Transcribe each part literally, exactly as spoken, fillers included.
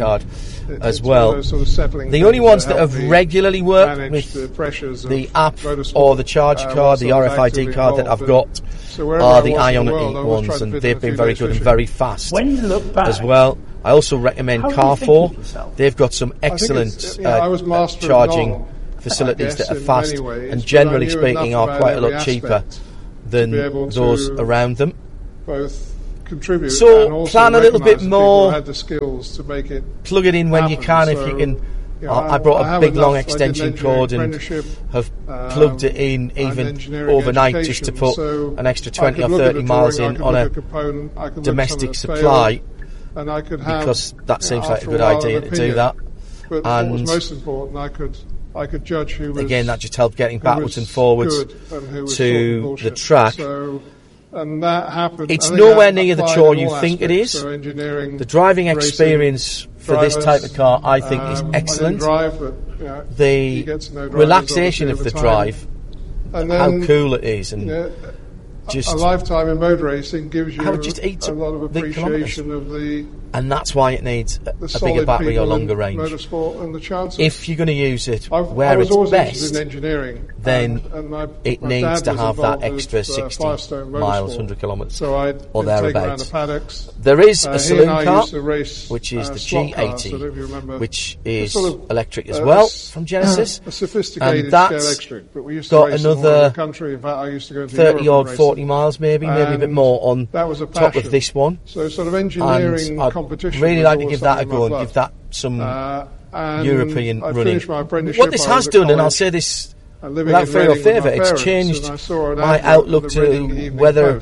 card as well. Sort of the only ones that have regularly worked with the, the app or the charge uh, card, the R F I D card that I've got, so are the Ionity ones, and they've been very good fishing. and very fast when you look back, as well. I also recommend Carrefour. They've got some excellent uh, uh, charging facilities that are fast and generally speaking are quite a lot cheaper than those around them. Both contribute. So and also plan a little bit recognise more. People who had the skills to make it plug it in when happen. you can, So, if you can. you know, I, I brought I a big enough, long extension cord and have plugged it in even overnight just to put so an extra twenty or thirty miles in on a domestic supply, and I could have, because that seems you know, like a good while, idea to do that. But and what was most important, I could I could judge who was, again, that just helped getting backwards and forwards and to the track. So, and that happened. It's nowhere near the chore you think it is. So the driving experience for drivers, this type of car, I think, um, is excellent. Drive, but, you know, the relaxation of the drive, and then, how cool it is, and you know, just a lifetime in motor racing gives you how it just eats a lot of the appreciation of the. And that's why it needs a, the a bigger battery or longer in range. Motorsport and the chances. If you're going to use it I've, where I was it's always best, in engineering, then and, and my, it my needs dad to have that with, extra uh, sixty Firestone miles, Motorsport. one hundred kilometres, so I'd or thereabouts. The there is uh, a saloon car, race, which is uh, the G eighty, so which is sort of, electric as uh, well a, from Genesis. A sophisticated and that's electric, but we used got to race another in country. In fact, I used to go to thirty Europe odd, forty miles, maybe, maybe a bit more on that was a top of this one. So sort of engineering and I'd competition. really like to give that a go and give that some uh, European I running. My what this has done, and I'll say this without fear or favour, it's changed my outlook to whether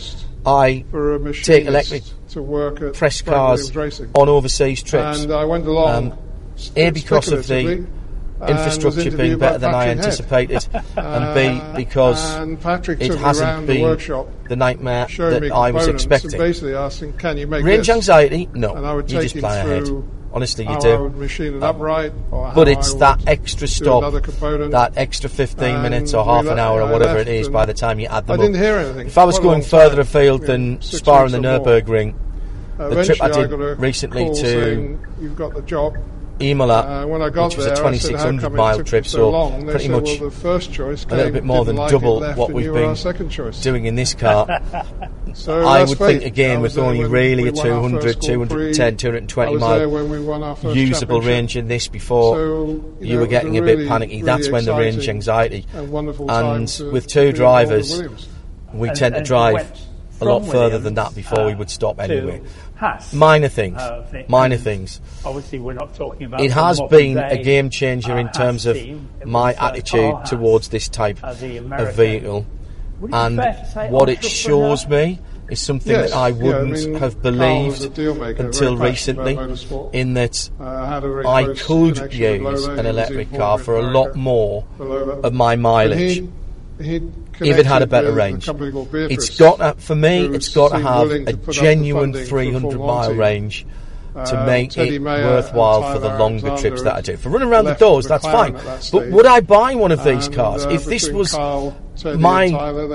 I take electric to work at press cars on overseas trips. And I went along, um, A, because of the infrastructure being better than I anticipated, and B, because and it hasn't been the, the nightmare that I was expecting. Basically asking, can you make range this? anxiety? No, and I would you take just plan ahead. Honestly, you how do. I would machine it upright, or but how it's I that extra stop, that extra fifteen and minutes or half an hour or whatever it is by the time you add them I didn't up. Hear anything. If I was Quite going further afield than yeah, Spa and the Nürburgring, uh, the trip I did I recently to you've got the job. Imola, uh, when I got which was there, a twenty-six hundred mile trip, so, so long, pretty said, much well, the first choice a little bit more than like double what we've been doing in this car. So I would fate. think again with only really a two hundred, two hundred ten, two hundred twenty mile usable range in this before so, you, you know, were getting a really, bit panicky. Really That's when the range anxiety. And, and with two drivers, we and, tend and to drive a lot Williams, further than that before uh, we would stop anyway. Haas, minor things, uh, the, minor things. Obviously, we're not talking about. It has been a game changer in terms of my was, uh, attitude Haas, towards this type uh, of vehicle, and what it shows me is something yes, that I wouldn't yeah, I mean, have believed maker, until recently, in that uh, I could use an electric car for a lot more of my mileage. He, if it had a better range. It's got to, for me, it's got to have a genuine three hundred mile range to make uh, it worthwhile for the longer trips that I do. For running around the doors, that's fine. But would I buy one of these cars uh, if this was my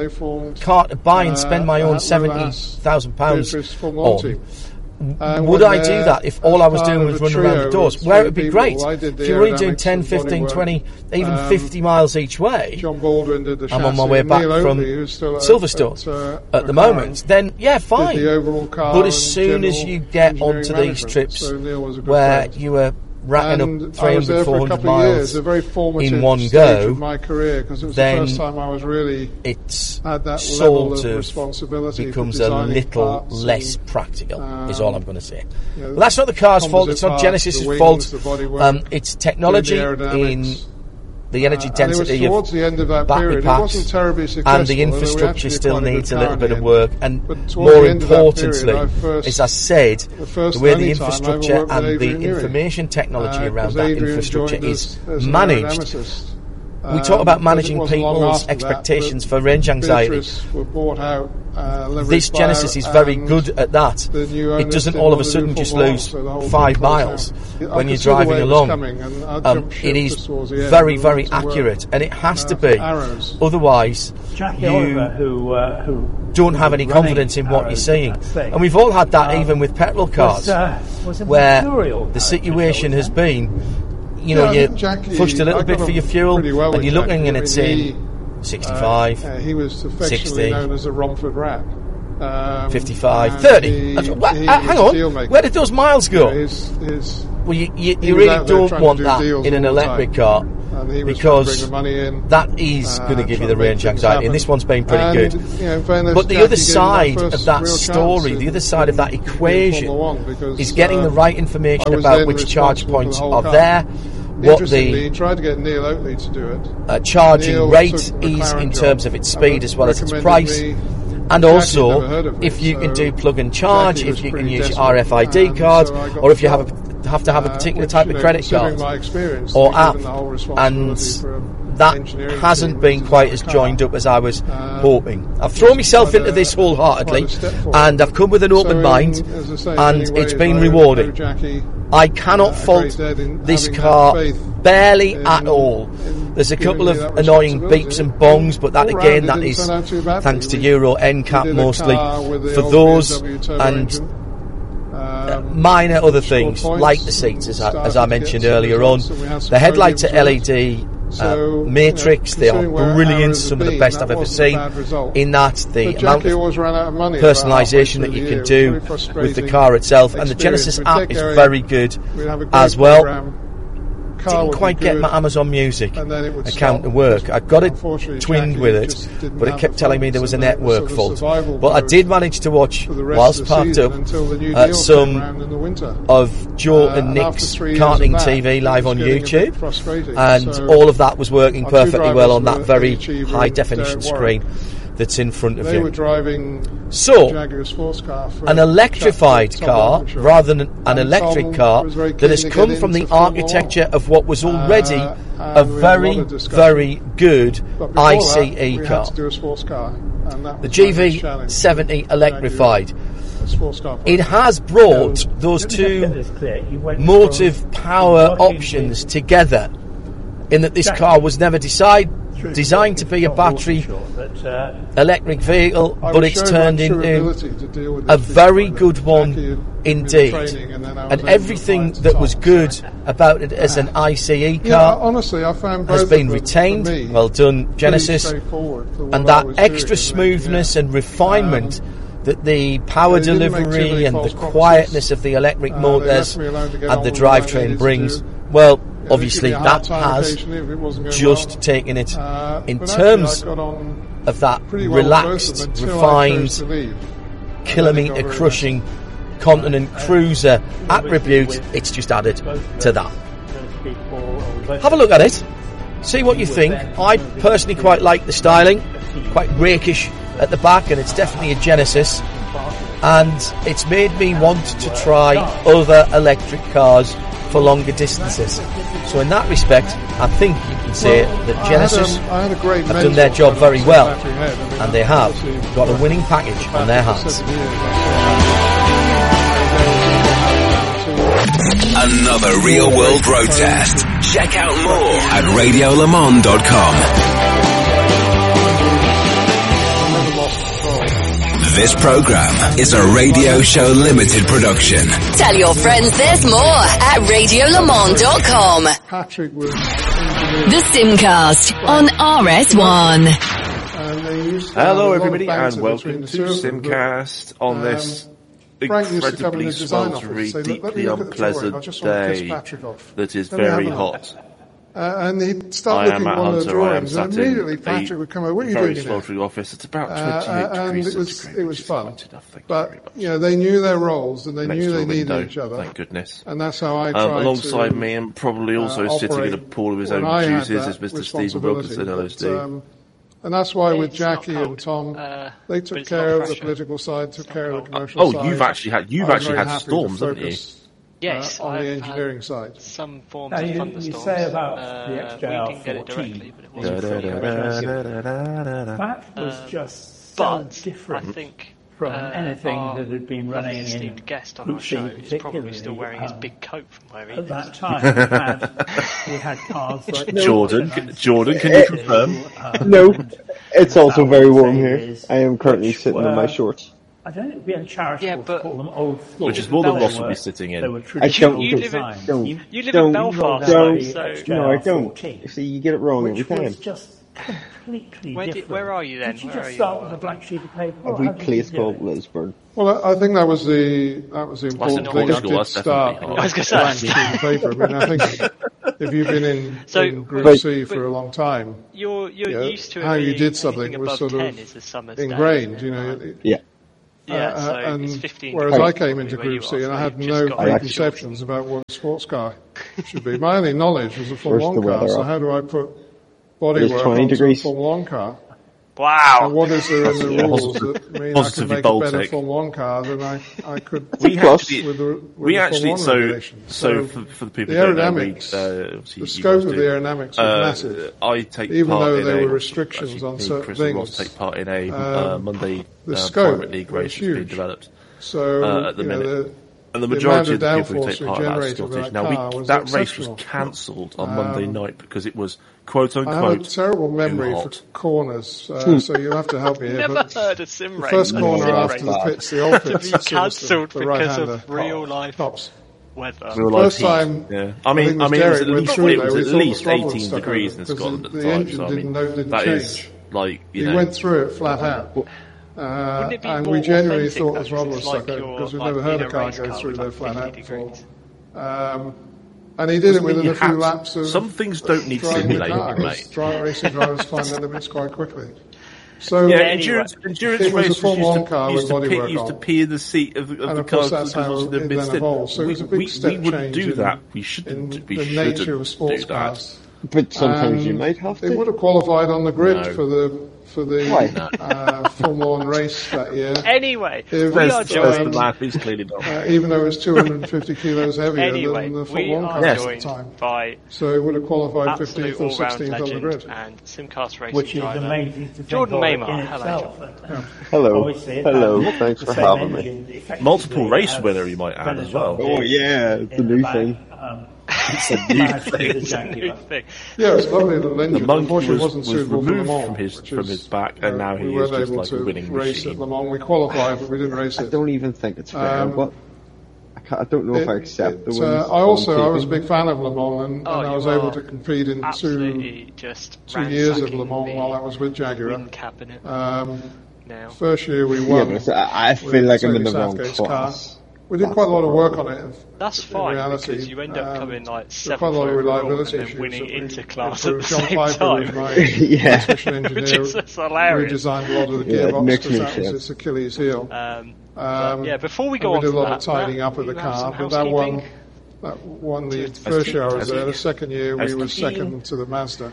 car to buy and spend my own seventy thousand pounds on? Uh, would I do that if all I was doing was running around the doors? Where it would be great. If you're only doing ten, fifteen, twenty, even um, fifty miles each way, John Baldwin did the I'm on my way back from Silverstone at, uh, at the moment, then yeah, fine. But as soon as you get onto these trips so where you were racking up three hundred, four hundred miles in one go, my career, it was then the first time I was really it's had that sort of, of responsibility becomes a little less practical, um, is all I'm going to say. You know, well, that's not the car's fault, it's not Genesis's wings, fault, um, it's technology in the energy uh, density of, the end of that battery period. packs, and the infrastructure still needs a little bit of work, and more importantly, as I said, the, the way the infrastructure and the information technology uh, around that infrastructure is as, as managed. We talk about managing people's expectations for range anxiety. Out, uh, this Genesis is very good at that. It doesn't all of a sudden just lose so five miles when you're driving along. Um, it is very, very accurate, and it has uh, to be. Otherwise, Jackie you Oliver, who, uh, who don't have any confidence in what you're seeing. And we've all had that um, even with petrol cars, was, uh, was where the situation has been, you know, yeah, you Jackie, pushed a little bit for your fuel, well and you're looking Jackie. and it's I mean, in sixty-five, uh, uh, he was affectionately sixty, known as a Romford rat. Um, fifty-five, thirty. He, That's, what, he uh, hang on, where did those miles go? Yeah, his, his, well, you, you, you really don't want that in an electric car. And he was because trying to bring the money in, that is uh, going to give you trying the to make range things anxiety, happen. and this one's been pretty And, good. you know, in fairness, But the Jackie other gave him side that of that first story, real the chance other side of that in- in equation, Formula One because, is getting uh, the right I information was about then which charge responsible for points the whole are car. there, what Interestingly, he the tried to get Neil Oatley to do it. uh, charging Neil rate took the is McLaren in job terms of its and speed as well as its recommended price. me. And Jackie also, never heard of it, if you can so do plug and charge, Jackie was if you can pretty use desperate. R F I D And cards, so I got or if you the have job. a, have to have a Uh, particular which, type you of know, credit considering card my experience, or to be app, given the whole and responsibility for a that engineering hasn't team, been which is quite like as a car. joined up as I was Uh, hoping. I've thrown myself quite into a- this wholeheartedly, quite a step forward. and I've come with an open So in- mind, as I say, in and many it's ways, been I owe- rewarding. owe Jackie, I cannot uh, a fault great debt in this having car had faith barely in- at all. in There's a giving couple me of that annoying responsibility. beeps and bongs, but that All again, round, it that didn't is turn out too badly. thanks to We- Euro we N CAP did a mostly car with the for old those B M W turbo and engine. Um, minor other scored things, points, like the seats, as I, as I started to mentioned get some earlier on. results, and we had some The headlights are podiums L E with D So, uh, you know, matrix, they are considering where brilliant, ours some had of the been, best that I've ever wasn't a seen. bad result. In that, the But amount Jackie of always ran out of money about halfway personalisation through that the you year. can It was do very with the frustrating car itself, and the experience. Genesis We'd app take is Gary, very good we'd have a great as well. program. Car Didn't would be quite get good, my Amazon Music and then it would account stop. to work. I got it Unfortunately, twinned Jackie with it, just didn't but it have kept the telling me funds, there was a and then it was network sort of fault. survival But I mode did manage to watch, for the rest whilst of the parked season up, until the new uh, deal some came around in the winter. of Joe Uh, and and Nick's after three years karting of that, T V it live was on getting a bit YouTube, frustrating. and So all of that was working our two perfectly well on drivers that were very Lee Cheever high and definition Derek Warren. screen that's in front of They were you. driving So, Jaguar sports car for an a electrified chap called Tom car Lancashire. rather than an And electric Tom car was very that keen has to come get from the into Formula architecture One. of what was already Uh, a and we had a very, lot of discussion. very good But before I C E that, we car. had to do a sports car, and that The was G my next V challenge. seventy electrified. A sports car It program. has brought So, those let me just two get this clear. You went motive from power working options with- together, in that this Jack- car was never decide, True, designed to be a Scott battery Watershaw, that, uh, electric vehicle, I but was it's showing turned my true into ability to deal with a this very before good that. one Jackie had given me the indeed. training, and then I was And able to everything apply it to that Tom. was good about it as an I C E Yeah, car honestly, I found both has of been them, retained. for me, Well done, pretty Genesis. straightforward for what And I that was doing extra as an smoothness engineer. and refinement Um, that the power they didn't make too delivery many and the false promises. quietness of the electric Uh, they motors left me alone to get and on the with what I drivetrain needed to brings, do. well, Yeah, they obviously give me a hard that time has occasionally if it wasn't going just well. taken it Uh, in but terms actually I got on of that pretty well with both of relaxed, them until I chose refined, to leave. kilometre very crushing continent cruiser attribute. It's just added to that. Have a look at it. See what you think. I personally quite like the styling, quite rakish at the back, and it's definitely a Genesis. And it's made me want to try other electric cars for longer distances. So in that respect, I think you can say Well, that I Genesis had a- I had a great have done their mentor job when I very was well, battery head. I mean, and they have obviously, got a winning package on their battery for hands. seven years, that's Another real world road test. Check out more at radio le mans dot com. This program is a Radio Show Limited production. Tell your friends there's more at radio le mans dot com. Patrick was The Simcast on R S one. Hello everybody and welcome to Simcast on this incredibly sweltering, deeply unpleasant day that is very hot. Uh, and he'd start I looking am at at one of the Hunter, I am drawings, and sat in immediately Patrick would come over. What are you very doing in sweltering office. It's about Uh, twenty-eight and degrees it was centigrade, it was which is fun, not enough, thank you but very much. you know they knew their roles and they Next knew to they a needed window, each other, thank goodness. and that's how I Um, tried alongside to, me and probably also uh, sitting in a operate pool of his when own I had juices that is Mister Stephen responsibility. Wilkinson. Hello, But, Steve. um, and that's why with It's not Jackie cold. and Tom, Uh, they but took it's care not of the pressure. political side, took care of the commercial Oh, side. you've actually had you've I was actually very had happy to storms, haven't you? focus, Yes, uh, on the I've engineering had side. some forms Now, of you- you thunderstorms. say about uh, the X J R we didn't get it fourteen. directly, but it Da, wasn't da, from da, the da, aggressive. da, da, da, da. That was Uh, just so But different I think from uh, anything our that had been running lovely in esteemed guest on Group our C show is probably particularly, still wearing his uh, big coat from where he At is. that time, we had, we had cars like Jordan, the Jordan, can you confirm? um, No, and it's also that very was warm here. Davies, I am currently which sitting in my were- shorts. I don't think we had charitable Yeah, to but- call them old floors. Which is more than They Ross would were- be sitting in. They were I traditional don't. You live in- designs. Don't. You- You live Don't. in Belfast, Don't. though, so No, I don't. fourteen, See, you get it wrong every which was time. just completely Where did- different. where are you then? Did you Where just are you? start with a blank sheet of paper? or Every how did you place do called it? Lisburn. Well, I I think that was the that was the important in thing. I Portugal, did that's start definitely with hard. I was gonna a blank say. sheet of paper. I mean, I think if you've been in, so, in Group but, C for a long time, you're you're you know, used to it how you being did something was sort of ingrained. You know. It, yeah. Yeah, uh, so and it's fifteen. Whereas I came into Group C and I had no preconceptions about what a sports car should be. My only knowledge was a Formula One car. So how do I put bodywork onto a Formula One car? Wow. And what is there in the rules that mean I can make a better Formula One car than I, I could we actually, with the, with we the actually, so, so, so for, for the people the who don't know, we, uh, the scope of the aerodynamics was uh, massive. I take even part though in there a, were restrictions on certain Chris things. Ross take part in a um, uh, Monday the uh, scope private league race that's being developed so, uh, at the you minute. Know, the, And the majority the of the people who take part in that are Scottish. That now, we, was that race was cancelled on um, Monday night because it was quote unquote. I have a terrible memory for corners, uh, so you'll have to help me here. Never but heard a sim race. The first corner after the pits, the old pits, to be cancelled the because right of real life tops. weather. Real the life first heat. time, yeah. I mean, I, I mean, it was at least, it was at least eighteen degrees in Scotland at the time. So I mean, that is like you know. He went through it flat out. Uh, and we genuinely thought this Rob was stuck out because we've never heard a car go through there flat out before. Um, and he did it within a few laps of some things don't need simulating, mate. Dry racing drivers find their limits quite quickly. So yeah, anyway, endurance, endurance it was races a Formula One car used, with to, pee, bodywork used to on. pee in the seat of, of and the of course car that's how it been then evolved. So it was a big we, step we wouldn't change do in, that. We shouldn't. in We the shouldn't nature of sports do that. cars. But sometimes um, you might have to. They would have qualified on the grid No. for the for the uh, Formula One race that year. Anyway, if, we are joined. The math is clearly not. Uh, even though it was two hundred fifty kilos heavier anyway, than the we Formula One are cars joined at the time. by so it would have qualified absolute fifteenth or sixteenth on the grid. And Simcast racing Which is driver amazing to Jordan think of Maymar. in Hello, itself. Jordan. Um, Hello. obviously, Hello. um, Thanks the for same having me. engine effectively Multiple race as winner, you might add as well. Oh yeah, it's a new thing. Um, It's a new thing. It's a new thing. Yeah, it's lovely little engine. The monkey Unfortunately, was, it wasn't was suitable for Le removed Mans, from his which from is, his back, you and know, now he we is weren't just able like to a winning race machine. at Le Mans. We qualified, but we didn't race I it. don't even think it's fair. Um, but I, can't, I don't know if I accept it, the it, wins. uh, I also I on was a T V. big fan of Le Mans, and, Oh, and I you was able are to compete in two Absolutely just two years of Le ransacking Mans the while I was with Jaguar. win cabinet Um, now. first year we Yeah, won. but I, I feel with like I'm in Toby the wrong Southgate's class. car. We did quite a lot of work on it. That's in fine reality. because you end up Um, coming like There's seventh quite a lot of overall and reliability then issues. winning that we interclass at improved. the John same Piper, time. who's my Yeah. transmission Which engineer, is just hilarious. redesigned a lot of the Yeah, it gearbox makes me because that was shit. its Achilles heel. Um, Um, yeah, before we and go we on did a to lot that, of tidying Matt, up of the you have car, some but that won, housekeeping? that won the As first keep- year I was as there. keep- The second year we as were keep- second to the Mazda.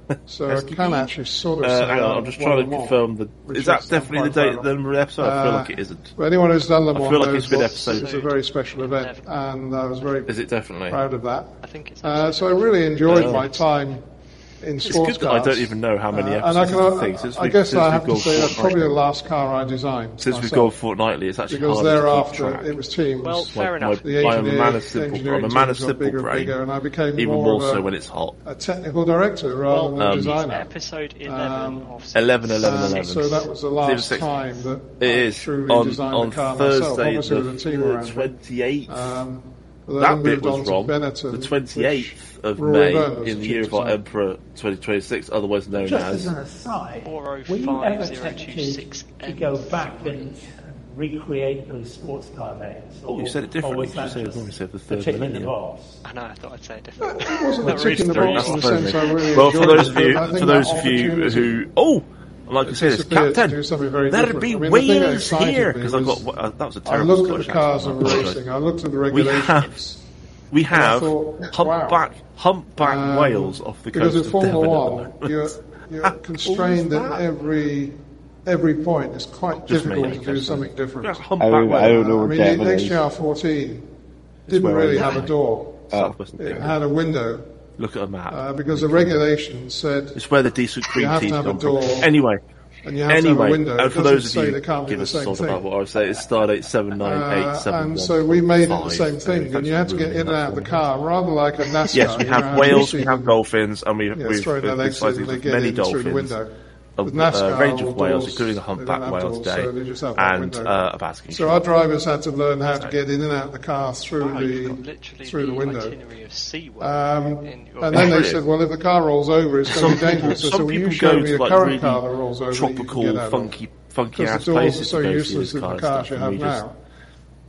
So As I keep- can actually sort of Uh, say hang on, I I'm just won trying Le to Mans, confirm the. which Is that I'm definitely the quite date proud the of. number of episode? I feel Uh, like it isn't. But anyone who's done Le Mans I feel like knows it's been what- episode- it's a very special event, and I was very Is it definitely? proud of that. I think it's Uh, so I really enjoyed Oh. my time in It's sports good that I cars. don't even know how many Uh, and I, episodes can, of things. Since I we- guess since I we've have to gone say that's probably fortnightly. the last car I designed. Since we've myself. gone fortnightly, it's actually Because hard to keep thereafter track. it was teams. Well, fair My- enough. the my- I'm a engineer, man of simple. engineering I'm a man of teams got simple bigger and brain. bigger, and I became Even more, more of so a, when it's hot. a technical director rather Well, than a um, designer. episode eleven Um, of eleven, eleven, Um, eleven. so that was the Zero last six. time that It I is truly on designed on the car myself. Thursday Obviously the, with a team the around me. twenty-eighth. Um, but that then bit moved on was to wrong. Benetton, The which twenty-eighth of Rory May Byrne was in the chief year of our designer. Emperor twenty twenty-six, otherwise known Just as. as an aside, four oh were you five ever zero two tempted six to go back and recreate those sports car names? Oh, you said it differently. You said it normally said the third ticking the millennium. box? I know, I thought I'd say it differently. It wasn't a That tick in the really box in the throws sense me. I really Well, for enjoyed those it, of you, but I think for that those of you opportunity who, oh, I'd like to say this, disappeared to Captain, do something very there'd different. be I mean, the thing that wheels excited here me because I was got uh, that was a I terrible looked at the Scottish cars accent, and I apologise. racing. I looked at the We regulations. have, we have thought, humpback, humpback Um, Wales off the because coast with of Formula Devon. One, you're, you're constrained at every every point. It's quite Just difficult me, to do just something me. different. Yeah, I humpback don't, I Wales. don't know I what mean, Devon the is. X J R fourteen didn't where I really am. have a door. Southwestern It Devon. had a window Look at a map. uh, because the regulations said, It's where the decent cream have to tea's have a come from. door. Anyway, and you have to have a anyway, window. and It for doesn't those of say you, they can't be give the us a same thought thing. about what I would say. It's Stardate seven nine eight Uh, seven one. and so we made it the five. same thing, and you had to get in and out of the car, rather like a NASCAR. Yes, we you have know, whales, you we see have them, dolphins, and we, you know, we've, throwing their we've legs excited in, they with get many in through the dolphins. window. A With uh, NASCAR, range all of whales, doors, including a they don't humpback have whale doors, today, so they just have that and window. uh, a basking So our drivers had to learn how to get in and out of the car through Wow, you've got the literally through the window. itinerary of SeaWorld Um, in your and then they Brilliant. said, well, if the car rolls over, it's going to be dangerous. So some when you people show go me to a like current really car that rolls over, tropical, you can get out of. funky, funky Because ass the doors are places so to go see useless this in kind the of cars stuff. you and have we just, now.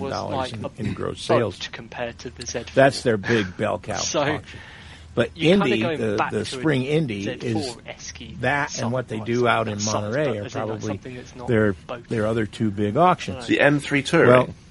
million dollars like in, in gross sales. Compared to the Z four. That's their big bell cow so, auction. But Indy, the, the spring Indy, is that and what they do out in Monterey are probably their their other two big auctions. The M three Touring. Well,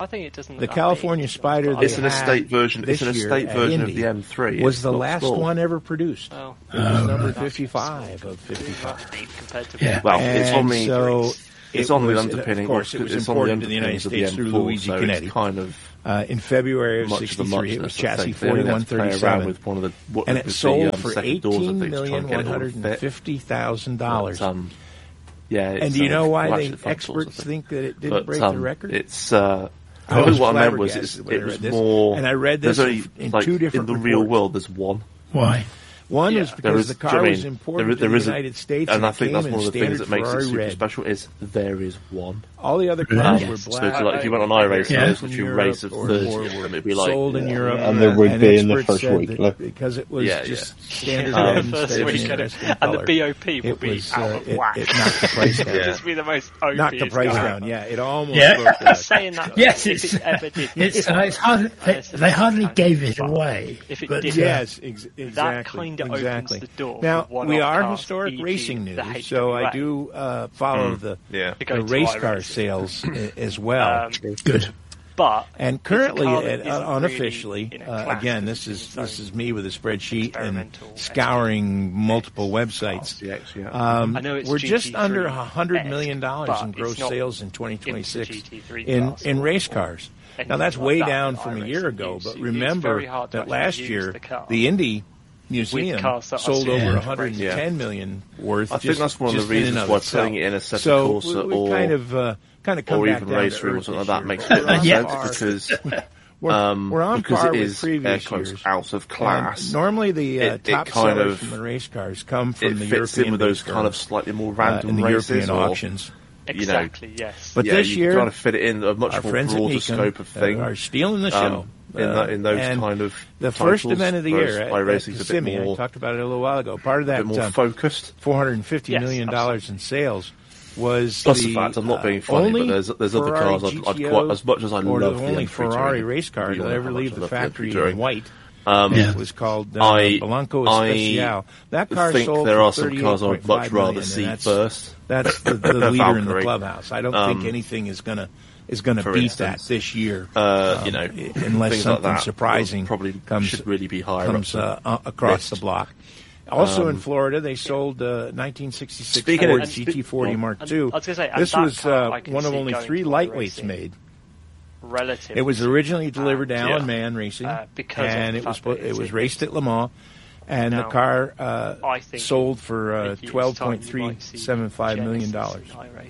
I think it doesn't. The California Spider. It's an estate version. It's an estate version of the M three. Was the last small. one ever produced? Oh. It was um, number fifty-five of fifty-five. Compared to yeah. Well, and it's on the. So it's it on was, the underpinning. Of course, it was it's imported on the to the United States through four, Luigi so Canetti. Kind of. Uh, in February of sixty-three, it was chassis forty-one thirty-seven, with one of the, what, and it with sold the, um, for eighteen million one hundred fifty thousand dollars. Um, yeah, and do you know why they experts think that it didn't but, break um, the record? It's. Uh, I was what I meant was it's, it was this, more. And I read this only, in like, two different in the reports. real world. There's one. Why? One yeah. is because is, the car I mean, was imported there, there to is the a, United States, and, and I think that's one of the things that makes it super red. special. Is there is one. All the other cars um, were black. So, like, if you went on iRacing, yeah. which you race of thirty, it'd be like sold in Europe, and there would and be in the first week, like, because it was yeah, just yeah. standard um, red first instead week, of and, and the B O P would it be was, out uh, of it, whack. it knocked the price down. It would just be the most O P. Knocked the price down. Yeah, it almost. Yeah. broke the saying that. Yes, if it's, it ever did. it's, uh, it's hardly, they, they hardly gave it away. If it but, did, uh, yes, ex- exactly. that kind of exactly. opens the door. Now for we are cars, historic E G racing news, the so I do uh, follow mm. the, yeah. the race car sales as well. Um, Good. But and currently, at, uh, really unofficially, uh, again, this is this is me with a spreadsheet and scouring multiple websites. Um, I know it's we're G T just three under a hundred million dollars in gross sales in twenty twenty-six in in race cars. Now that's way down from a year ago, but remember that last year the Indy Museum sold over yeah. one hundred ten million worth. I think just, that's one of the reasons why putting it in a set so of Corsa we, we or kind of uh, kind of come or back even down race room or something like that year. makes a bit more yeah. sense because we're, um, we're on because par it with is previous air years. out of class. And normally, the uh, it, top it kind sellers of, from the race cars come from it the fits European in with those firms, kind of slightly more random uh, in the races European or, auctions. Exactly. You know, yes. But yeah, this you're year, trying to fit it in a much our more friends broader at scope of thing. are stealing the show. Um, in, uh, the, in those and kind of the first titles, event of the year at, at Kissimmee, more, I talked about it a little while ago. Part of that a bit more um, focused, four hundred fifty yes, million dollars in sales was plus the, the fact I'm not being uh, funny, but there's there's other Ferrari cars I'd, I'd G T O quite as much as I or love the the only M three Ferrari touring, race car that ever leave the factory in white. Um, yeah. It was called uh, I, Blanco I Especial. That car think sold there are for some cars I'd much rather million, see that's, first. That's the, the leader in the Valkyrie. clubhouse. I don't um, think anything is gonna is gonna for beat instance, that this year. Uh, um, you know, unless something like that surprising probably comes should really be higher comes up uh, across list. the block. Also um, in Florida, they sold uh, nineteen sixty-six Speaking Ford of, G T forty well, Mark two. I was gonna say, this was car, uh, one of only three lightweights made. Relative. It was originally delivered to uh, Alan yeah. Mann Racing, uh, because and it was it was raced at Le Mans, and now, the car uh, sold for uh, twelve point three seven five million dollars.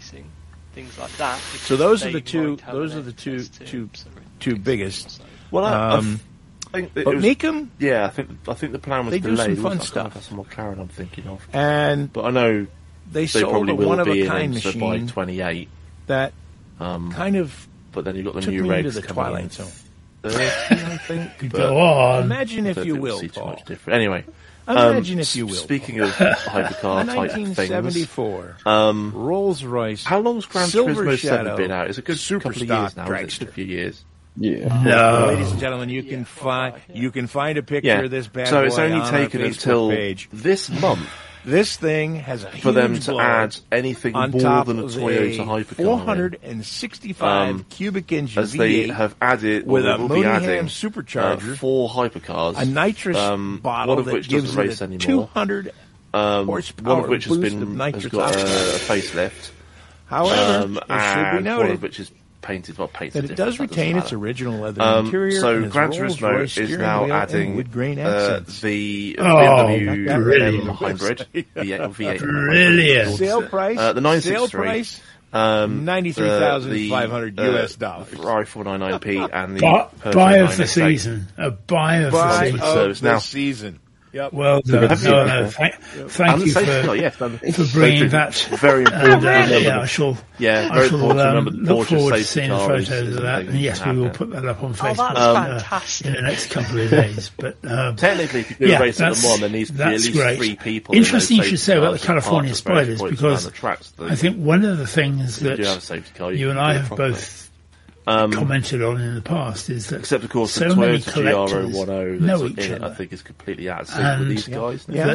Things like that. So those are the two. Those are the two two two biggest. Well, I, um, I think it but was, Mecum, yeah, I think I think the plan was they do delayed. some fun That's stuff. That's some McLaren I'm thinking of, and but I know they, they sold probably a will one of be a kind in so by machine twenty-eight. that Um, kind of but then you got the took new me regs into the coming twilight in. zone. thirty, I think. Go on. Imagine if you will, see too Paul. much different. Anyway, Imagine um, if you will. Speaking of hypercar type nineteen seventy-four, things, um, Rolls Royce. how long's Gran Silver Turismo Shadow, seven been out? It's a good Super couple of stock years now. Isn't it? It's a dragster. good few years. Yeah. No. Ladies and gentlemen, you can find you can find a picture Yeah. of this bad so boy it's only on taken our until Facebook page. this month This thing has a for huge them to blow add anything on more top than a of Toyota a hypercar four in, hundred sixty-five um, cubic engine as V they eight have added, with or a they will be Mooneyham adding, supercharger, uh, four hypercars, a nitrous um, bottle one of that which gives doesn't it race a anymore. two hundred Um, horsepower one of which has boost been of has nitrous got a, a oxide. facelift. However, um, it should be and one noted of which is painted. Well, painted that it does different, that retain doesn't its matter. original leather Um, interior so and its Gran Rolls-Royce Turismo is steering now wheel and adding wood grain uh, accents. the Oh, B M W brilliant. M hybrid, the V eight V eight Brilliant. Sale price, uh, the nine sale sixty-three, price, um, ninety-three thousand five hundred uh, U S dollars. Ferrari four ninety-nine P and the Buy, Peugeot buy of nine the eighty-eight. season. A buy of Buy the season. So of it's the now- season. Yep. Well done. Have you? No, no, thank, thank And you the safety for, car, yes, and the for bringing safety- that. Very important. And, uh, to remember yeah, the- I shall, yeah, I very shall important to um, remember the look Porsche forward to safety seeing the car is- photos is of a that. thing And yes, that we will happen. put that up on Oh, Facebook that's uh, fantastic. in the next couple of days. But um, Technically, if you do yeah, a race at that's- Le Mans, there needs to be at that's least great. three people. Interesting in you those should safety say about the cars California at various Spiders, points because around the tracks. I think one of the things If you that do have a safety car, you and can I do it have properly. both Um, commented on in the past is that Except, of course, so the many Toyota G R O collectors one oh know that's each in it, I other. think, is completely out of sync with And these guys. yeah, that So,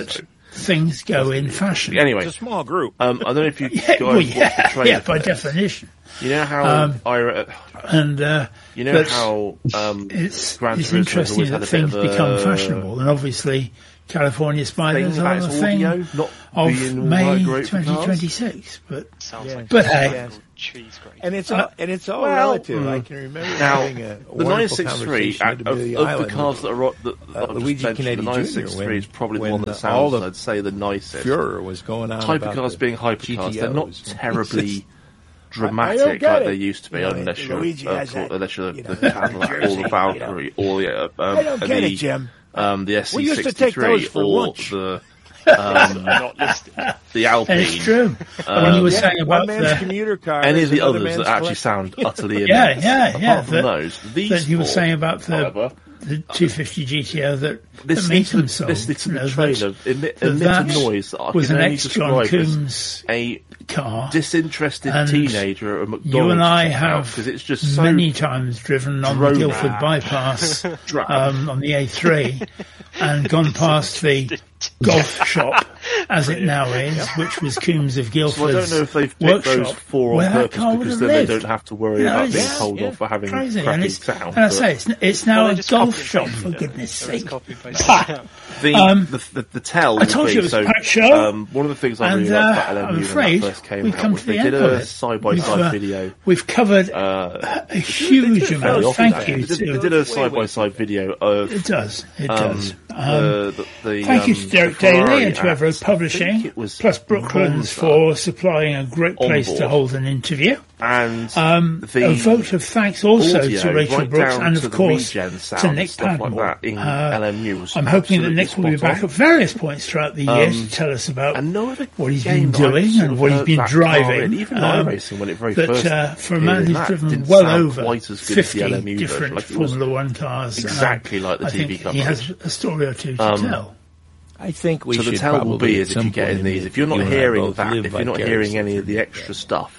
things go in fashion. Anyway, it's a small group. Um, I don't know if you yeah, guys well, yeah, watch the trailer. Yeah, by definition. You know how um, I, uh, and uh, you know how um, it's Gran it's Turismo interesting had that a things bit of become a fashionable, and obviously California Spiders thing are the thing audio, not of being May great twenty twenty-six. But Sounds yeah. like but hey, yeah. cheese great. And it's all, Uh, and it's all well, relative. mm. I can remember now having a, a the nine wonderful sixty-three conversation of, at of, Amelia of the Island cars that are on- that, uh, that I've Luigi just mentioned, Kennedy the Junior nine sixty-three is probably the one that sounds, all the I'd say, the nicest. furor was going on. Type about of cars the being hypercars, they're not G T Os. terribly I don't dramatic get like it. they used to be, You know, unless you're, Luigi uh, has that, unless you're you the know, Cadillac or Jersey, the Valkyrie or the, uh, um, I don't the, get it, Jim. um, the S We C used to take sixty-three those for or lunch. the um, not listed. the Alpine. and it's true. Um, when you were Yeah, saying one about man's the, commuter car, any of is the another others man's that actually collection. sound utterly yeah, immense. yeah, yeah, Apart from that, those, these that you were four, saying about the however, the two fifty G T O that, that listening made to them the, so. listening to you the know, trailer that- emit, that emit that a noise that I was can an only ex-John describe as Coombs a car. disinterested And teenager at McDonald's. You and I have because it's just so many times driven on the drone- Guildford bypass Drab. um, on the A three and gone past the golf shop, as it now is, which was Coombs of So I Guildford's don't know if they've picked workshop, those four on where that purpose car would because have then lived. they don't have to worry You know, about being it's- told yeah, off for having Crazy, and cracking it's, sound. and I but say it's, it's now Well, they a just golf copy and shop, paste for it. goodness They just sake. copy and paste it. Pah! the, um, the, the the tell. I told will you be, it was so, a packed show, Um, one of the things I really and, liked uh, about L M U I'm when afraid that first came we've out come was to the they end did of a it. side by We've, side uh, video. We've covered Uh, a huge fairly amount. often, Thank actually. you. They did, to- they did a side by side video of It does. It um, does. Um, the, the, the, thank you um, to Derek the Ferrari Daly and to apps. Everett I think Publishing, it was plus Brooklands Monza for supplying a great on place to board. hold an interview. and Um, the a vote of thanks also audio, to Rachel right Brooks down and, to of the course, regen sound to and Nick stuff like Padmore. that in Uh, L M U was I'm hoping that absolutely Nick will be spot back on. at various points throughout the year Um, to tell us about And no other what he's game been that I've doing sort and of what he's heard been that car in, driving. even Um, iRacing when it very But first uh, for a appeared man in who's that, driven didn't well sound over quite as good as the fifty L M U version. different Like, it was Formula One cars, exactly um, like the I T V think coverage. he has a story or two to Um, tell. I think we so should the tell will probably be at is if some you get in point these, if you're not you and I hearing both that, live if you're not vicariously hearing any of through the that. extra stuff,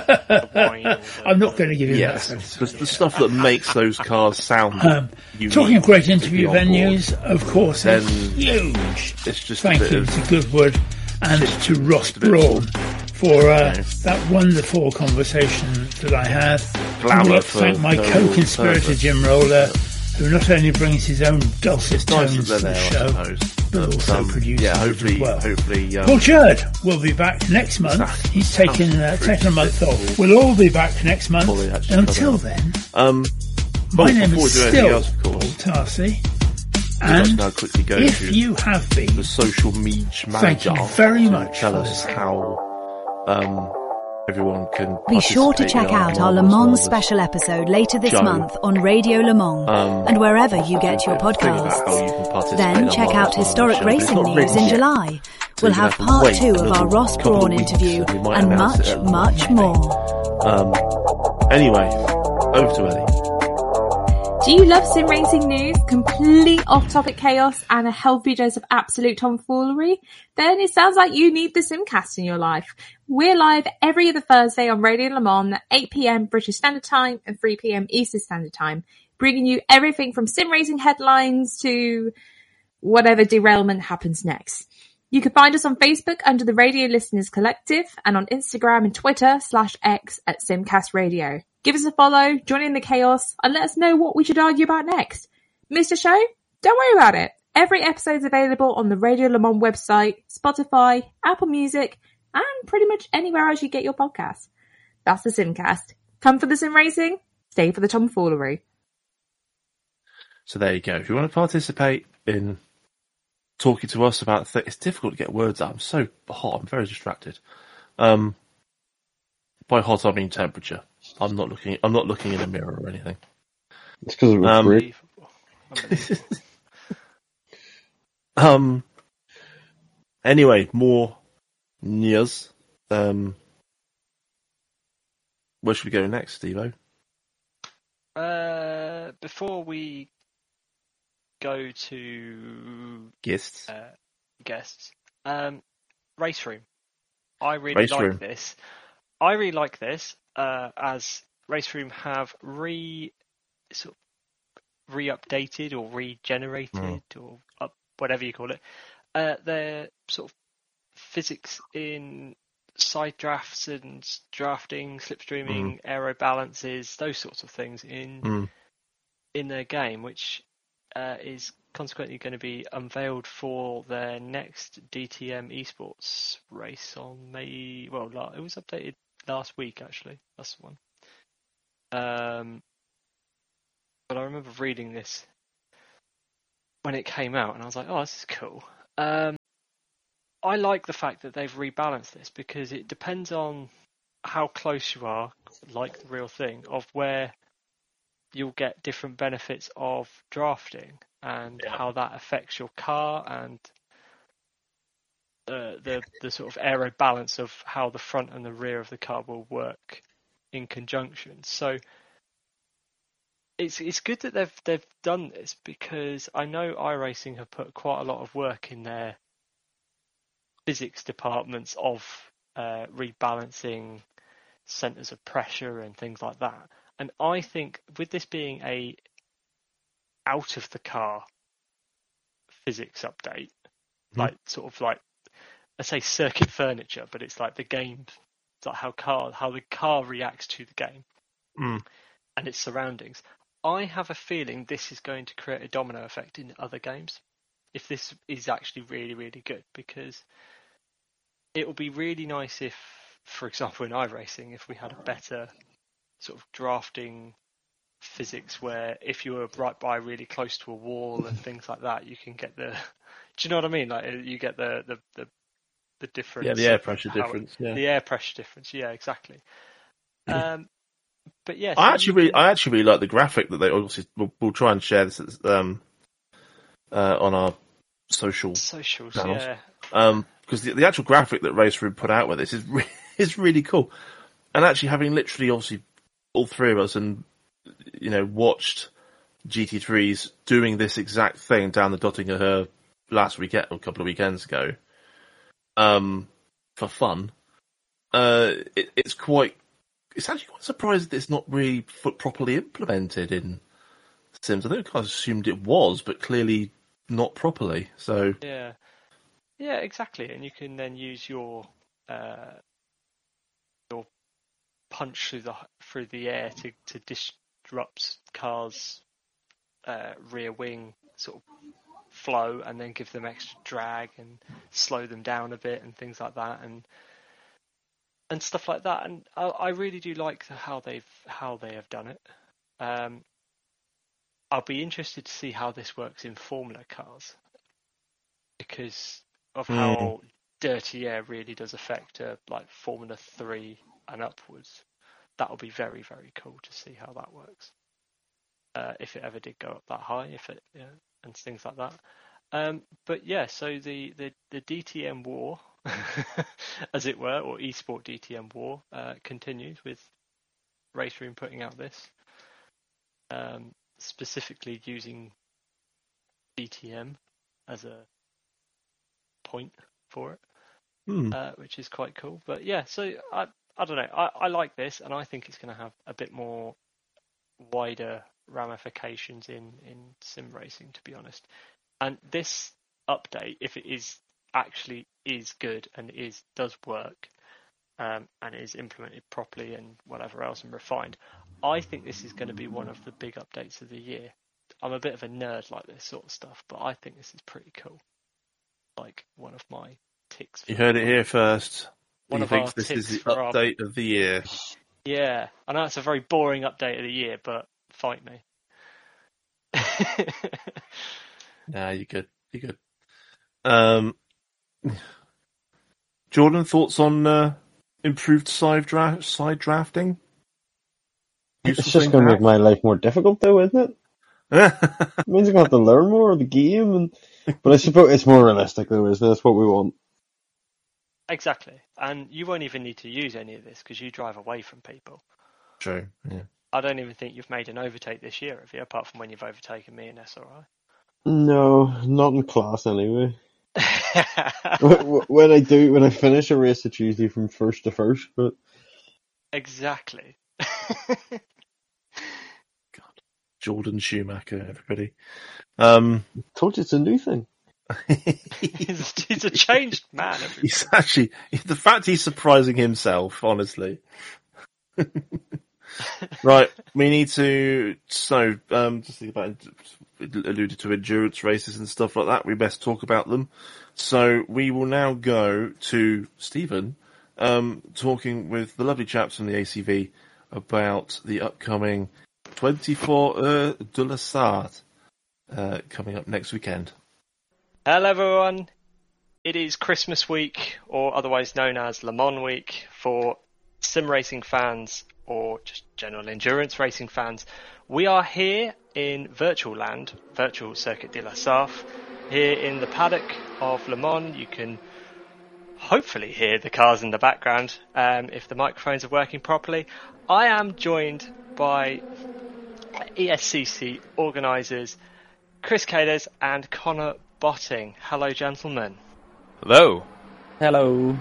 I'm not going to give you yes, that. the, the stuff that makes those cars sound Um, unique. talking of great if interview you're on board. venues, of course, a Then huge It's just thank a bit you of to Goodwood and just- to Ross just a bit Braun for uh, Yeah. that wonderful conversation that I had. Glamour I would like to for thank my no co-conspirator purpose. Jim Roller, who not only brings his own dulcet nice tones that to they're the there, show, I suppose. but But, also um, produces yeah, it hopefully, as well. hopefully, um, Paul Churd will be back next month. That He's taken uh, sounds taken a month pretty off. We'll all be back next month. Fully actually Until covered. then, um, my well, name before is we do anything still else, of Paul course, Tarsi. let's And now quickly go if to you have been, the social media thank manager you very to much tell for us listening. how um, everyone can Be sure to participate check in out our Le Marvelous Mans Marvelous special episode later this show. month on Radio Le Mans Um, and wherever you get your think about how podcasts. you can participate in Then our check out Marvelous historic Marvelous show, but racing it's not news written in yet. July. So We'll you're have gonna part wait two of another our Ross couple of Braun weeks, interview and we might and announce much, it at- much more. Um, anyway, over to Ellie. Do you love sim racing news, complete off-topic chaos, and a healthy dose of absolute tomfoolery? Then it sounds like you need the Simcast in your life. We're live every other Thursday on Radio Le Mans at eight p.m. British Standard Time and three p.m. Eastern Standard Time, bringing you everything from sim racing headlines to whatever derailment happens next. You can find us on Facebook under the Radio Listeners Collective and on Instagram and Twitter slash X at Simcast Radio. Give us a follow, join in the chaos, and let us know what we should argue about next. Missed a show? Don't worry about it. Every episode's available on the Radio Le Mans website, Spotify, Apple Music, and pretty much anywhere else you get your podcasts. That's the Simcast. Come for the sim racing, stay for the tomfoolery. So there you go. If you want to participate in talking to us about th- it's difficult to get words out. I'm so hot. I'm very distracted. Um, by hot, I mean temperature. I'm not looking. I'm not looking in a mirror or anything. It's because it was Um, great. um. Anyway, more news. Um. Where should we go next, Steve-O? Uh, before we go to Guests. uh, guests, um, Race Room. I really Race like Room. this. I really like this, uh, as Race Room have re sort of re-updated or regenerated Mm. or up, whatever you call it, uh, their sort of physics in side drafts and drafting, slipstreaming, mm. aero balances, those sorts of things in mm. in their game, which uh, is consequently going to be unveiled for their next D T M esports race on May. Well, it was updated last week actually. That's the one. Um, but I remember reading this when it came out, and I was like, "Oh, this is cool." Um, I like the fact that they've rebalanced this because it depends on how close you are, like the real thing, of where you'll get different benefits of drafting and yeah. how that affects your car and uh, the the sort of aero balance of how the front and the rear of the car will work in conjunction. So it's it's good that they've they've done this because I know iRacing have put quite a lot of work in their physics departments of uh, rebalancing centers of pressure and things like that. And I think with this being a out of the car physics update, mm-hmm. like sort of like I say circuit furniture, but it's like the game, it's like how car how the car reacts to the game mm. and its surroundings. I have a feeling this is going to create a domino effect in other games if this is actually really, really good, because it will be really nice if, for example, in iRacing, if we had a better sort of drafting physics where if you were right by really close to a wall and things like that, you can get the, do you know what I mean? Like you get the, the, the, the difference. Yeah, the air pressure difference. It, yeah. The air pressure difference. Yeah, exactly. Um, But yes, I actually really, I actually really like the graphic that they obviously. We'll, we'll try and share this um, uh, on our social socials, channels. yeah. Um, because the, the actual graphic that Race Room put out with this is re- is really cool, and actually having literally obviously all three of us and you know watched G T threes doing this exact thing down the Dottingham last weekend or a couple of weekends ago, um, for fun. Uh, it, it's quite. It's actually quite surprised that it's not really properly implemented in Sims. I think I assumed it was, but clearly not properly. So yeah, yeah, exactly. And you can then use your uh, your punch through the through the air to, to disrupt cars' uh, rear wing sort of flow, and then give them extra drag and slow them down a bit and things like that. And And stuff like that, and I, I really do like the, how they've how they have done it. Um, I'll be interested to see how this works in Formula cars because of mm. how dirty air really does affect uh, like Formula three and upwards. That will be very very cool to see how that works. Uh, if it ever did go up that high, if it yeah, and things like that. Um, but yeah, so the, the, the D T M war, as it were, or eSport D T M war, uh, continues with Race Room putting out this, um, specifically using D T M as a point for it, hmm. uh, which is quite cool. But yeah, so I I don't know, I, I like this, and I think it's going to have a bit more wider ramifications in, in sim racing, to be honest. And this update, if it is actually is good and is does work, um, and is implemented properly and whatever else and refined, I think this is going to be one of the big updates of the year. I'm a bit of a nerd like this sort of stuff, but I think this is pretty cool. Like one of my ticks. You heard it here first. One he of thinks this is the update our... of the year. Yeah, I know it's a very boring update of the year, but fight me. Nah, you're good. You're good. Um, Jordan, thoughts on uh, improved side, dra- side drafting? Useful it's just going to make my life more difficult, though, isn't it? It means I'm going to have to learn more of the game, and but I suppose it's more realistic, though, isn't it? That's what we want. Exactly, and you won't even need to use any of this because you drive away from people. True. Yeah. I don't even think you've made an overtake this year, have you? Apart from when you've overtaken me in S R I. No, not in class anyway. When I do, when I finish a race, it's usually from first to first. But exactly. God, Jordan Schumacher, everybody. Um, I told you it's a new thing. Is he's a changed man. He's actually, the fact he's surprising himself, honestly. Right, we need to, so, um, just think about, alluded to endurance races and stuff like that. We best talk about them. So we will now go to Stephen, um, talking with the lovely chaps from the A C V about the upcoming twenty-four Heures de la Sarthe, uh, coming up next weekend. Hello everyone. It is Christmas week, or otherwise known as Le Mans week, for sim racing fans or just general endurance racing fans. We are here in virtual land, virtual Circuit de la Sarthe, here in the paddock of Le Mans. You can hopefully hear the cars in the background um, if the microphones are working properly. I am joined by E S C C organisers Chris Kades and Connor Botting. Hello, gentlemen. Hello. Hello.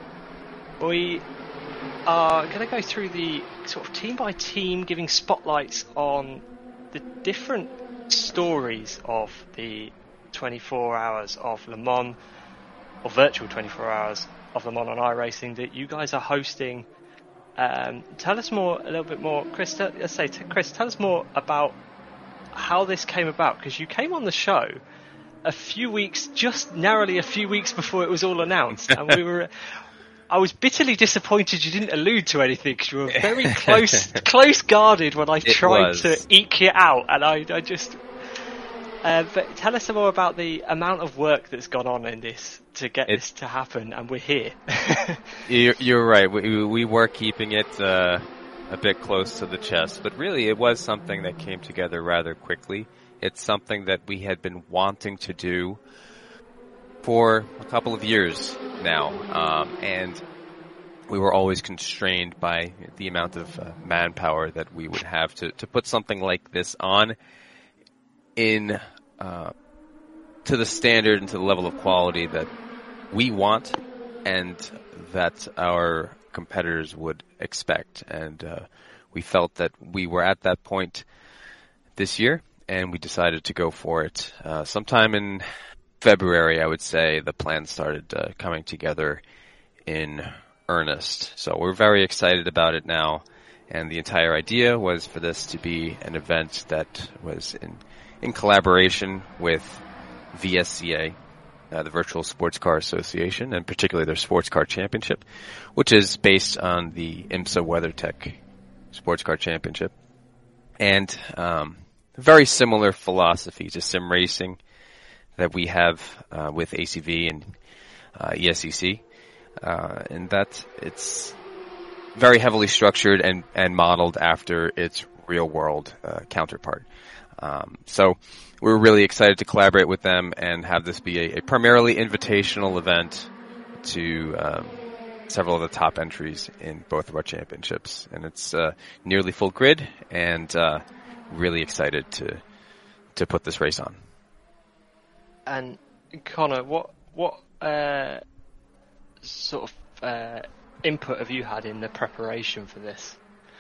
We are going to go through the sort of team by team, giving spotlights on the different stories of the twenty-four hours of Le Mans, or virtual twenty-four hours of Le Mans on iRacing that you guys are hosting. Um, tell us more, a little bit more, Chris. T- let's say, t- Chris, tell us more about how this came about, because you came on the show a few weeks, just narrowly a few weeks before it was all announced, and we were. I was bitterly disappointed you didn't allude to anything, because you were very close, close guarded when I it tried was. to eke you out, and I, I just. Uh, but tell us some more about the amount of work that's gone on in this to get it, this to happen, and we're here. you're, you're right. We we were keeping it uh, a bit close to the chest, but really it was something that came together rather quickly. It's something that we had been wanting to do for a couple of years now, um, and we were always constrained by the amount of uh, manpower that we would have to, to put something like this on in uh, to the standard and to the level of quality that we want and that our competitors would expect. And uh, we felt that we were at that point this year, and we decided to go for it. Uh, sometime in February, I would say, the plan started uh, coming together in earnest. So we're very excited about it now, and the entire idea was for this to be an event that was in, in collaboration with V S C A, uh, the Virtual Sports Car Association, and particularly their Sports Car Championship, which is based on the IMSA WeatherTech Sports Car Championship. And um, a very similar philosophy to sim racing that we have uh, with A C V and uh, E S C C, uh, and that it's very heavily structured and, and modeled after its real-world uh, counterpart. Um, so we're really excited to collaborate with them and have this be a, a primarily invitational event to um, several of the top entries in both of our championships. And it's uh, nearly full grid, and uh, really excited to to put this race on. And Connor, what what uh, sort of uh, input have you had in the preparation for this?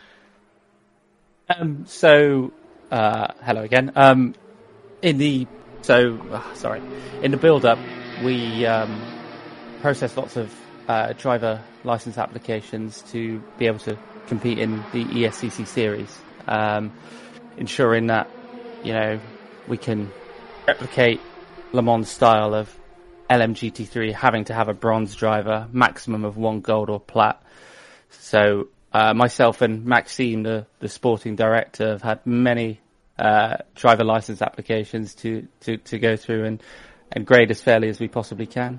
Um, so, uh, hello again. Um, in the so uh, sorry, in the build-up, we um, processed lots of uh, driver license applications to be able to compete in the E S C C series, um, ensuring that you know we can replicate Le Mans style of L M G T three having to have a bronze driver, maximum of one gold or plat. So uh, myself and Maxime, the, the sporting director, have had many uh, driver license applications to, to, to go through and, and grade as fairly as we possibly can.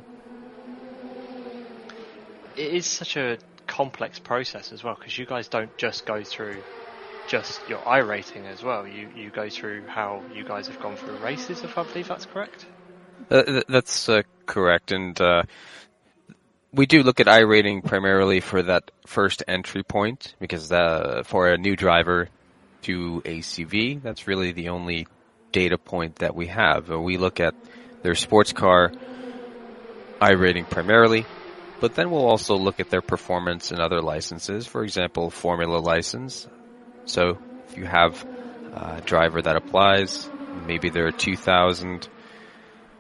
It is such a complex process as well, because you guys don't just go through just your iRating as well. You you go through how you guys have gone through races, if I believe that's correct. Uh, that's uh, correct, and uh, we do look at iRating primarily for that first entry point, because uh, for a new driver to A C V, that's really the only data point that we have. We look at their sports car iRating primarily, but then we'll also look at their performance in other licenses, for example, Formula license. So if you have a driver that applies, maybe they're a two thousand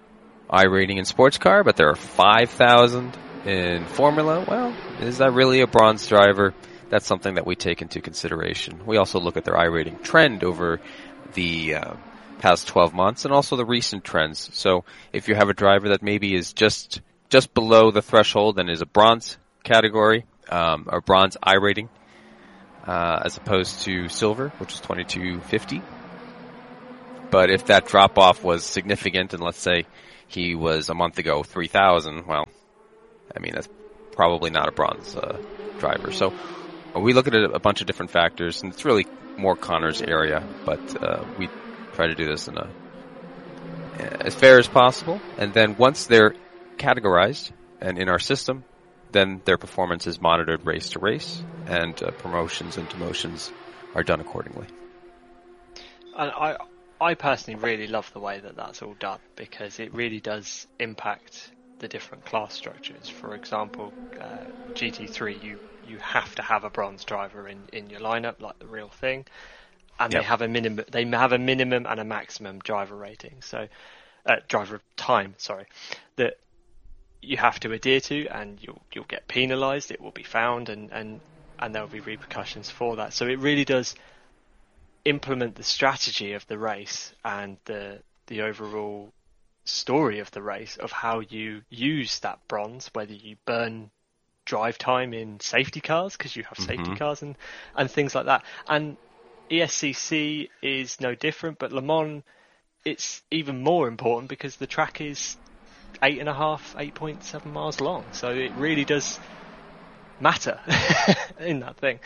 iRating in sports car, but there are five thousand in Formula. Well, is that really a bronze driver? That's something that we take into consideration. We also look at their iRating trend over the uh, past twelve months and also the recent trends. So if you have a driver that maybe is just just below the threshold and is a bronze category, um, or bronze iRating, uh, as opposed to silver, which is twenty-two fifty. But if that drop-off was significant, and let's say he was a month ago three thousand, well, I mean, that's probably not a bronze uh, driver. So we look at a, a bunch of different factors, and it's really more Connor's area, but uh, we try to do this in a as fair as possible. And then once they're categorized and in our system, then their performance is monitored race to race, and uh, promotions and demotions are done accordingly. And I, I personally really love the way that that's all done, because it really does impact the different class structures. For example, uh, G T three, you, you have to have a bronze driver in, in your lineup, like the real thing, and yep. they have a minimum. They have a minimum and a maximum driver rating. So, uh, driver time, sorry, that you have to adhere to, and you'll you'll get penalised. It will be found, and, and, and there will be repercussions for that. So it really does implement the strategy of the race and the the overall story of the race of how you use that bronze, whether you burn drive time in safety cars because you have mm-hmm. safety cars and, and things like that. And E S C C is no different, but Le Mans, it's even more important because the track is eight and a half, eight point seven miles long. So it really does matter in that thing.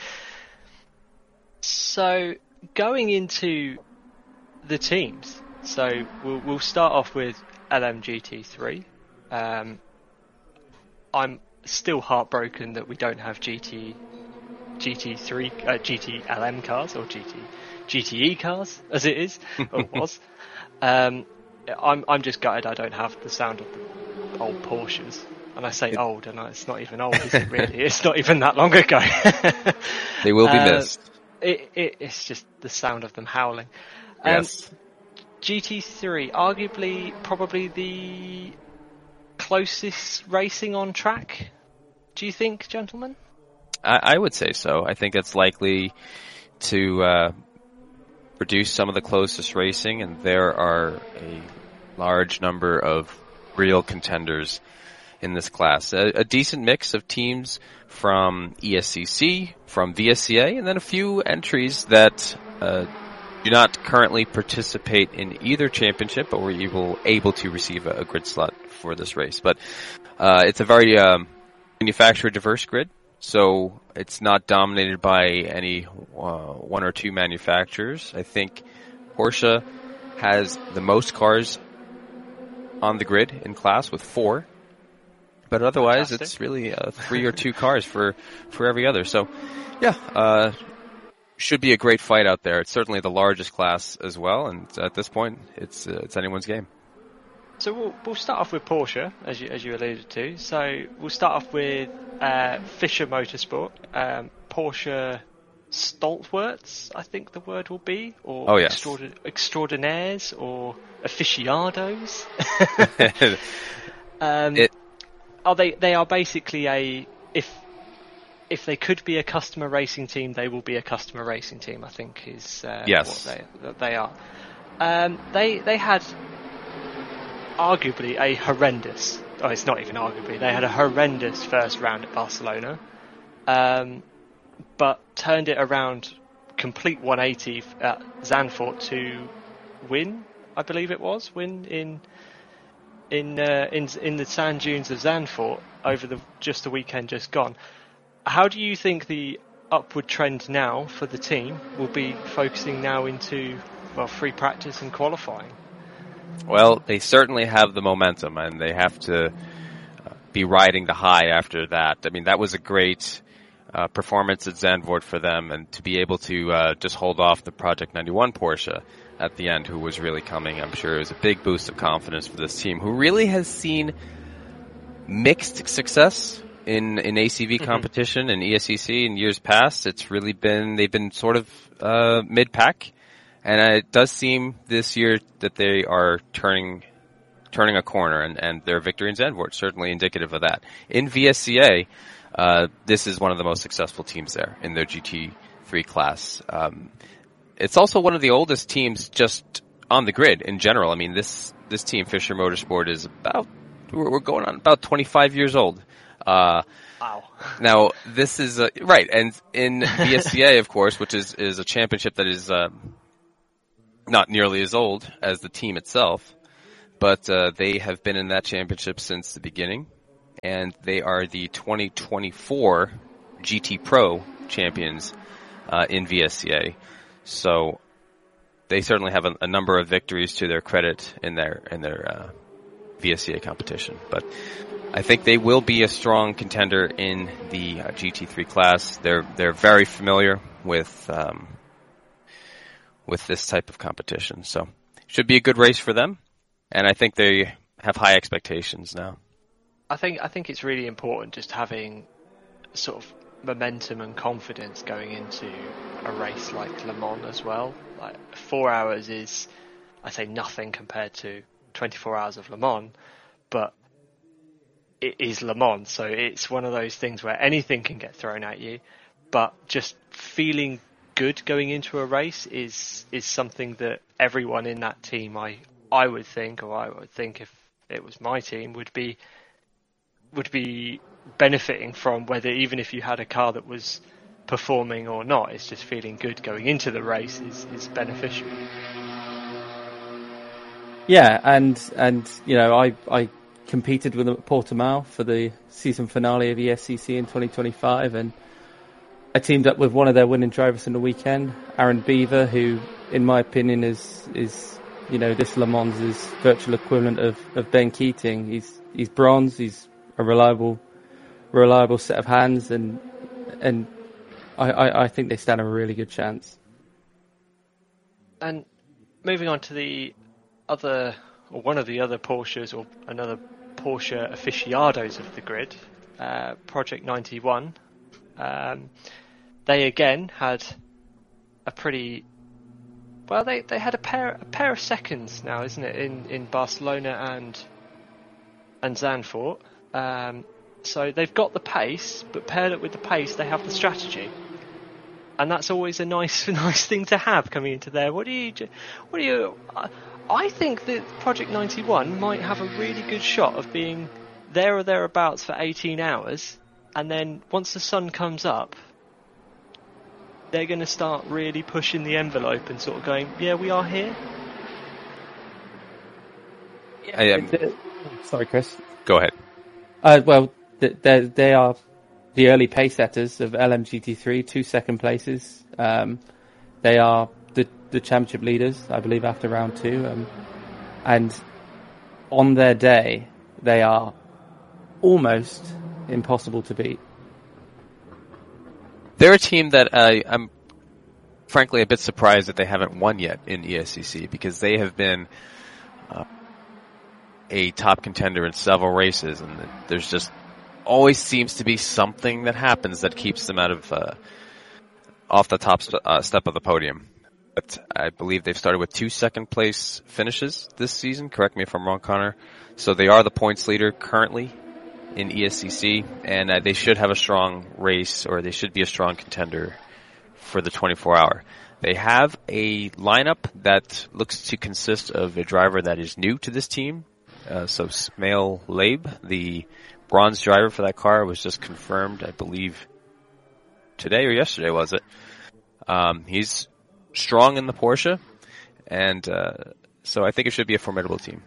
So going into the teams, so we'll, we'll start off with L M G T three. Um, I'm still heartbroken that we don't have G T, G T three, uh, G T L M cars or G T, G T E cars as it is or was. Um, I'm I'm just gutted I don't have the sound of the old Porsches. And I say old, and it's not even old, is it really? It's not even that long ago. They will be uh, missed. It, it, it's just the sound of them howling. Um, yes. G T three, arguably probably the closest racing on track, do you think, gentlemen? I, I would say so. I think it's likely to uh, produce some of the closest racing, and there are a large number of real contenders in this class. A, a decent mix of teams from E S C C, from V S C A, and then a few entries that uh, do not currently participate in either championship, but were able, able to receive a, a grid slot for this race. But uh, it's a very um, manufacturer diverse grid, so it's not dominated by any uh, one or two manufacturers. I think Porsche has the most cars on the grid in class with four. But otherwise, Fantastic. It's really uh, three or two cars for, for every other. So, yeah, uh, should be a great fight out there. It's certainly the largest class as well, and at this point, it's uh, it's anyone's game. So we'll we'll start off with Porsche, as you as you alluded to. So we'll start off with uh, Fischer Motorsport, um, Porsche Stalwarts, I think the word will be, or oh, yes. extraordin- extraordinaires, or aficionados. um, it. Are they? They are basically a if if they could be a customer racing team, they will be a customer racing team. I think is uh, yes. what they they are. Um, they they had arguably a horrendous. Oh, it's not even arguably. They had a horrendous first round at Barcelona, um, but turned it around, complete one eighty at Zandvoort to win. I believe it was win in. In, uh, in in the sand dunes of Zandvoort over the just the weekend just gone. How do you think the upward trend now for the team will be focusing now into well free practice and qualifying? Well, they certainly have the momentum, and they have to uh, be riding the high after that. I mean, that was a great uh, performance at Zandvoort for them, and to be able to uh, just hold off the Project ninety-one Porsche at the end, who was really coming, I'm sure it was a big boost of confidence for this team, who really has seen mixed success in, in A C V mm-hmm. competition and E S C C in years past. It's really been, they've been sort of uh, mid-pack, and uh, it does seem this year that they are turning turning a corner, and, and their victory in Zandvoort certainly indicative of that. In V S C A, uh, this is one of the most successful teams there in their G T three class. Um, it's also one of the oldest teams just on the grid in general. I mean, this this team, Fisher Motorsport, is about we're, we're going on about twenty-five years old. Uh, wow. Now, this is a, right, and in V S C A, of course, which is is a championship that is uh, not nearly as old as the team itself. But uh, they have been in that championship since the beginning, and they are the twenty twenty-four G T Pro champions uh, in V S C A. So they certainly have a, a number of victories to their credit in their in their uh, V S C A competition. But I think they will be a strong contender in the uh, G T three class. They're they're very familiar with um, with this type of competition, so should be a good race for them. And I think they have high expectations now. I think I think it's really important just having sort of momentum and confidence going into a race like Le Mans as well. Like four hours is, I say, nothing compared to twenty-four hours of Le Mans, but it is Le Mans, so it's one of those things where anything can get thrown at you. But just feeling good going into a race is is something that everyone in that team, I. I would think, or I would think if it was my team, would be would be benefiting from, whether even if you had a car that was performing or not, it's just feeling good going into the race is, is beneficial. Yeah, and and you know, I I competed with them at Portimao for the season finale of E S C C in twenty twenty-five, and I teamed up with one of their winning drivers in the weekend, Aaron Beaver, who, in my opinion, is is you know, this Le Mans is virtual equivalent of, of Ben Keating. He's he's bronze. He's a reliable, reliable set of hands, and and I, I, I think they stand a really good chance. And moving on to the other, or one of the other Porsches, or another Porsche aficionados of the grid, uh, Project ninety-one. Um, they again had a pretty Well, they, they had a pair a pair of seconds now, isn't it, in, in Barcelona and and Zandvoort. Um, so they've got the pace, but paired up with the pace, they have the strategy, and that's always a nice nice thing to have coming into there. What do you what do you? I think that Project ninety-one might have a really good shot of being there or thereabouts for eighteen hours, and then once the sun comes up, they're going to start really pushing the envelope and sort of going, yeah, we are here. I, um, Sorry, Chris. Go ahead. Uh, well, they they are the early pace setters of L M G T three, two second places. Um, they are the, the championship leaders, I believe, after round two. Um, and on their day, they are almost impossible to beat. They're a team that uh, I'm frankly a bit surprised that they haven't won yet in E S C C, because they have been uh, a top contender in several races, and there's just always seems to be something that happens that keeps them out of uh, off the top st- uh, step of the podium. But I believe they've started with two second place finishes this season. Correct me if I'm wrong, Connor. So they are the points leader currently in E S C C, and uh, they should have a strong race, or they should be a strong contender for the twenty-four hour. They have a lineup that looks to consist of a driver that is new to this team. Uh, so Smail Laib, the bronze driver for that car, was just confirmed, I believe, today or yesterday, was it? Um, he's strong in the Porsche, and uh, so I think it should be a formidable team.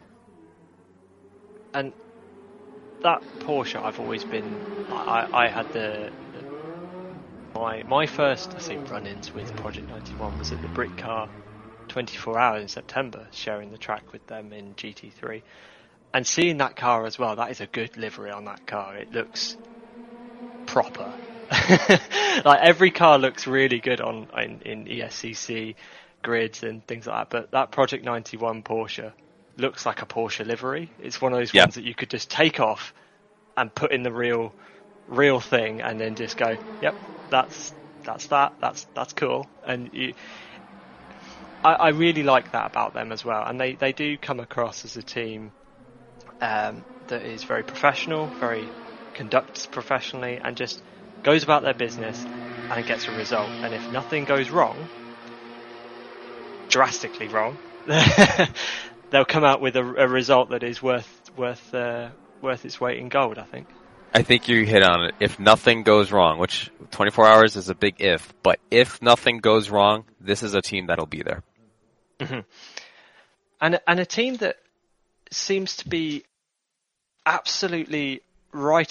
And that Porsche, I've always been. I, I had the, the my my first I say run-ins with Project ninety-one was at the Brit Car twenty-four hour in September, sharing the track with them in G T three, and seeing that car as well. That is a good livery on that car. It looks proper. Like every car looks really good on in, in E S C C grids and things like that. But that Project ninety-one Porsche looks like a Porsche livery. It's one of those yep. ones that you could just take off and put in the real, real thing, and then just go, "Yep, that's that's that. That's that's cool." And you, I, I really like that about them as well. And they, they do come across as a team um, that is very professional, very conducts professionally, and just goes about their business and gets a result. And if nothing goes wrong, drastically wrong, they'll come out with a, a result that is worth worth uh, worth its weight in gold, I think. I think you hit on it. If nothing goes wrong, which twenty-four hours is a big if, but if nothing goes wrong, this is a team that'll be there. Mm-hmm. And and a team that seems to be absolutely right